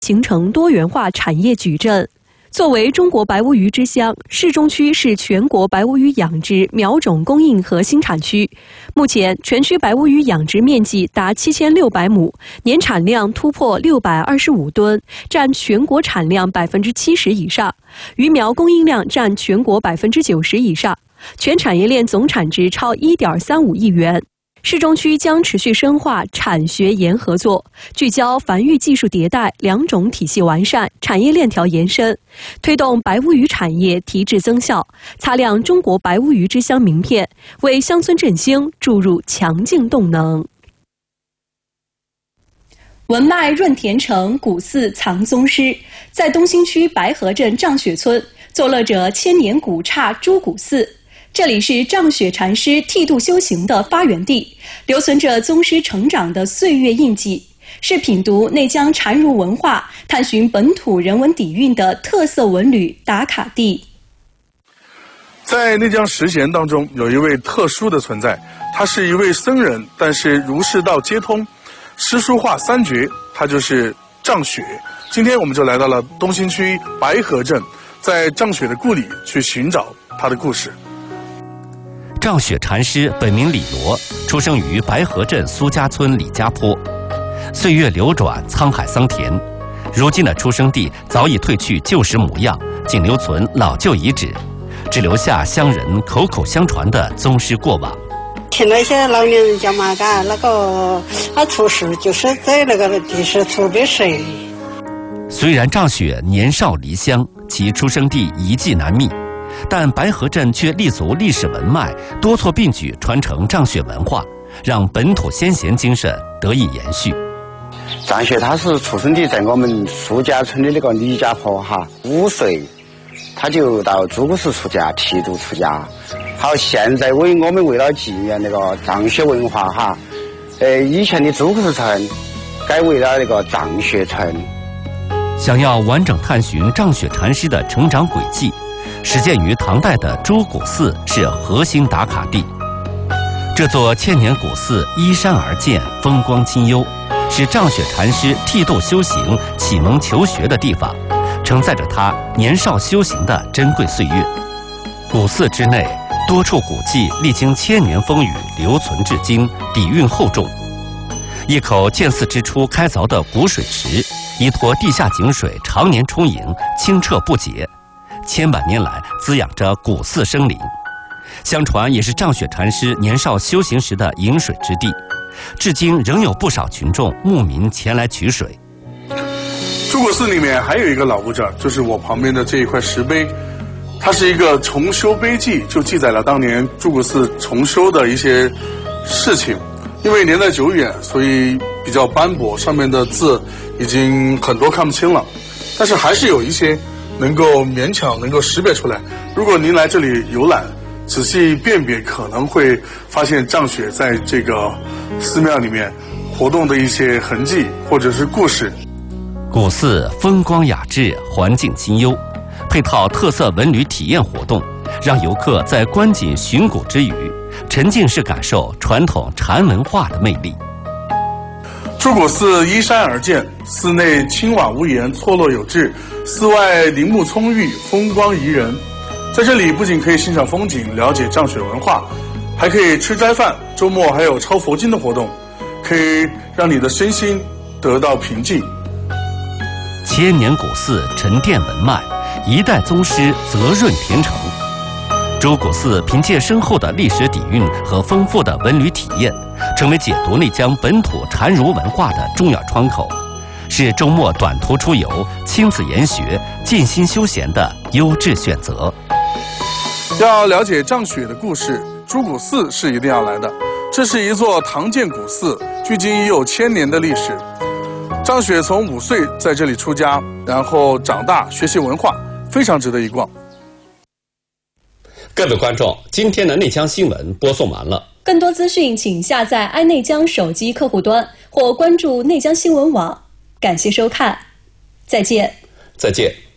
形成多元化产业矩阵。作为中国白乌鱼之乡，市中区是全国白乌鱼养殖苗种供应核心产区。目前，全区白乌鱼养殖面积达7600亩，年产量突破625吨，占全国产量70%以上，鱼苗供应量占全国90%以上，全产业链总产值超1.35亿元。市中区将持续深化产学研合作，聚焦繁育技术迭代、两种体系完善、产业链条延伸，推动白乌鱼产业提质增效，擦亮中国白乌鱼之乡名片，为乡村振兴注入强劲动能。文脉润田城，古寺藏宗师。在东兴区白河镇丈雪村，坐落着千年古刹朱古寺。这里是丈雪禅师剃度修行的发源地，留存着宗师成长的岁月印记，是品读内江禅儒文化、探寻本土人文底蕴的特色文旅打卡地。 在内江十贤当中，有一位特殊的存在，他是一位僧人，但是儒释道皆通，诗书画三绝，他就是丈雪。今天我们就来到了东兴区白河镇，在丈雪的故里去寻找他的故事。 丈雪禅师本名李罗，出生于白河镇苏家村李家坡。岁月流转，沧海桑田，如今的出生地早已褪去旧时模样，仅留存老旧遗址，只留下乡人口口相传的宗师过往。 听那些老年人讲嘛，那个他出世就是在那个地是特别神。 虽然丈雪年少离乡，其出生地遗迹难觅，但白河镇却立足历史文脉，多措并举传承丈雪文化，让本土先贤精神得以延续。 丈雪他是出生地在我们苏家村的那个李家坡哈，5岁他就到朱古寺出家，剃度出家。好，现在我们为了纪念那个丈雪文化哈，以前的朱古寺村改为了那个丈雪村。 想要完整探寻丈雪禅师的成长轨迹，始建于唐代的朱古寺是核心打卡地。这座千年古寺依山而建，风光清幽，是丈雪禅师剃度修行、启蒙求学的地方，承载着他年少修行的珍贵岁月。古寺之内，多处古迹历经千年风雨，留存至今，底蕴厚重。一口建寺之初开凿的古水池，依托地下井水常年充盈，清澈不竭，千百年来滋养着古寺生灵。相传也是丈雪禅师年少修行时的饮水之地，至今仍有不少群众慕名前来取水。 朱古寺里面还有一个老物件，就是我旁边的这一块石碑，它是一个重修碑记，就记载了当年朱古寺重修的一些事情。因为年代久远，所以比较斑驳，上面的字已经很多看不清了，但是还是有一些能够勉强能够识别出来。如果您来这里游览，仔细辨别，可能会发现丈雪在这个寺庙里面活动的一些痕迹或者是故事。 古寺风光雅致，环境清幽，配套特色文旅体验活动，让游客在观景寻古之余，沉浸式感受传统禅文化的魅力。 朱古寺依山而建，寺内青瓦屋檐，错落有致，寺外林木葱郁，风光宜人。在这里不仅可以欣赏风景，了解丈雪文化，还可以吃斋饭，周末还有抄佛经的活动，可以让你的身心得到平静。 千年古寺沉淀文脉，一代宗师泽润田城。朱古寺凭借深厚的历史底蕴和丰富的文旅体验，成为解读内江本土禅儒文化的重要窗口，是周末短途出游、亲子研学、静心修闲的优质选择。 要了解丈雪的故事，朱古寺是一定要来的。这是一座唐建古寺，距今已有1000年的历史。丈雪从5岁在这里出家，然后长大学习文化，非常值得一逛。 各位观众，今天的内江新闻播送完了。 更多资讯请下载爱内江手机客户端或关注内江新闻网。感谢收看，再见。 再见。